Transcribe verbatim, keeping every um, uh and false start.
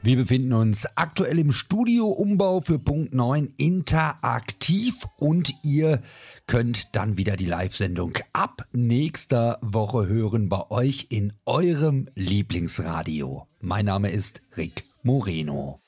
Wir befinden uns aktuell im Studio-Umbau für Punkt neun interaktiv und ihr könnt dann wieder die Live-Sendung ab nächster Woche hören bei euch in eurem Lieblingsradio. Mein Name ist Rick Moreno.